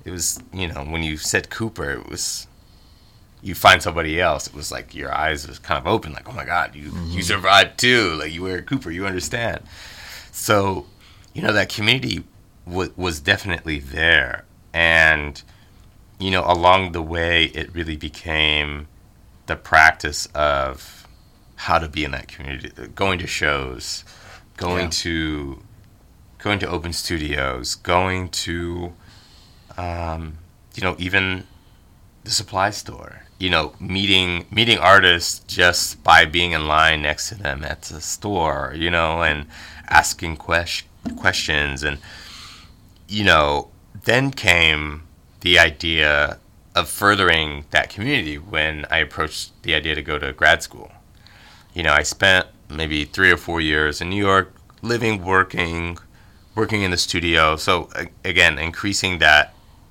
it was, you know, when you said Cooper, it was, you find somebody else. It was like your eyes was kind of open, like, oh my God, you survived too. Like, you were a Cooper, you understand. So, you know, that community was definitely there. And, you know, along the way, it really became the practice of how to be in that community, going to shows, going to open studios, going to, you know, even the supply store. You know, meeting artists just by being in line next to them at the store. You know, and asking questions, and you know, then came the idea of furthering that community when I approached the idea to go to grad school. You know, I spent maybe 3 or 4 years in New York, living, working in the studio. So again, increasing that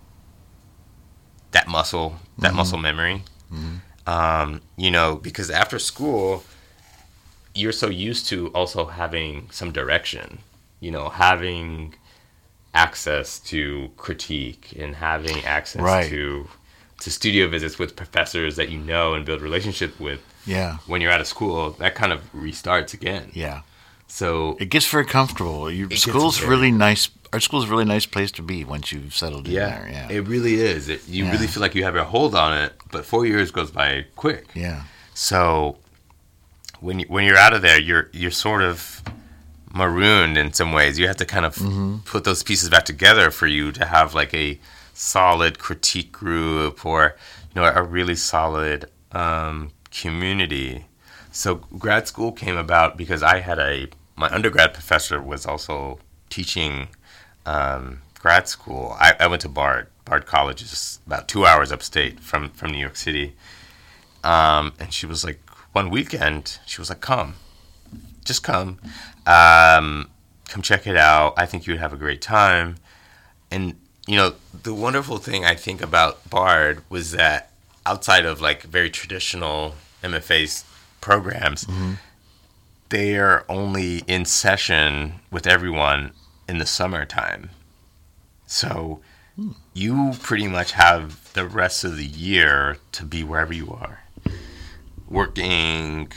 muscle, muscle memory. You know, because after school, you're so used to also having some direction. You know, having access to critique and having access to studio visits with professors that you know and build relationships with. Yeah. When you're out of school, that kind of restarts again. Yeah. So it gets very comfortable. School's really nice. Our school's a really nice place to be once you've settled in there. Yeah, it really is. You really feel like you have a hold on it, but 4 years goes by quick. Yeah. So when you're out of there, you're sort of marooned in some ways. You have to kind of put those pieces back together for you to have like a solid critique group, or you know, a really solid community. So grad school came about because I had my undergrad professor was also teaching grad school. I went to Bard College, is about 2 hours upstate from New York City. And she was like, one weekend, she was like, come. Just come. Come check it out. I think you would have a great time. And, you know, the wonderful thing I think about Bard was that outside of like very traditional MFA programs, they are only in session with everyone in the summertime. So you pretty much have the rest of the year to be wherever you are. Working,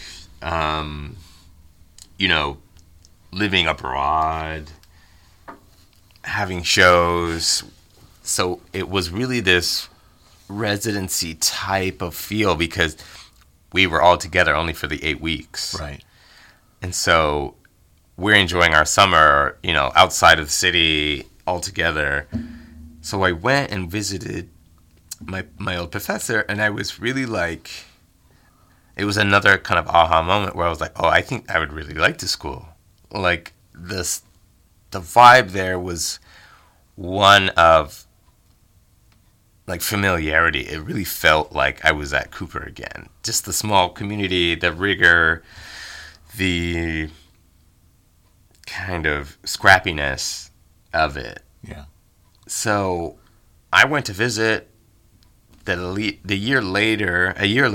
you know, living abroad, having shows. So it was really this residency type of feel because we were all together only for the 8 weeks. Right. And so we're enjoying our summer, you know, outside of the city all together. So I went and visited my old professor, and I was really like, it was another kind of aha moment where I was like, oh, I think I would really like this school. Like the vibe there was one of like familiarity. It really felt like I was at Cooper again. Just the small community, the rigor, the kind of scrappiness of it. Yeah. So I went to visit. A year later,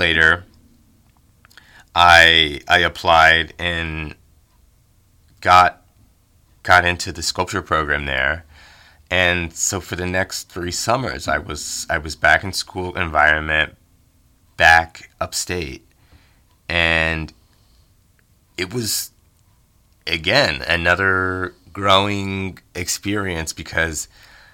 I applied and got into the sculpture program there. And so for the next 3 summers, I was back in school environment, back upstate. And it was, again, another growing experience because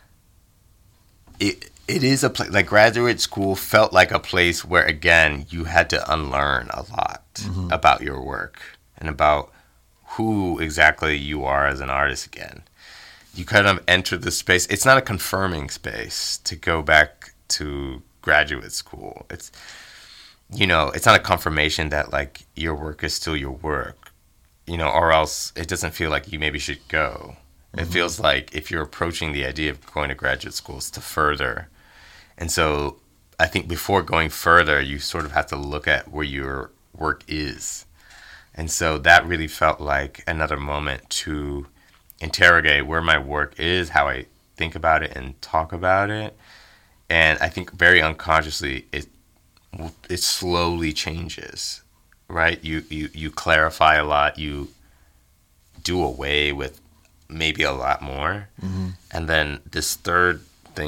it is a place, like graduate school felt like a place where, again, you had to unlearn a lot about your work and about who exactly you are as an artist again. You kind of enter the space. It's not a confirming space to go back to graduate school. It's, you know, it's not a confirmation that like your work is still your work, you know, or else it doesn't feel like you maybe should go. It feels like if you're approaching the idea of going to graduate school, it's to further. And so I think before going further, you sort of have to look at where your work is. And so that really felt like another moment to interrogate where my work is, how I think about it and talk about it. And I think very unconsciously, it slowly changes, right? You clarify a lot, you do away with maybe a lot more. And then this third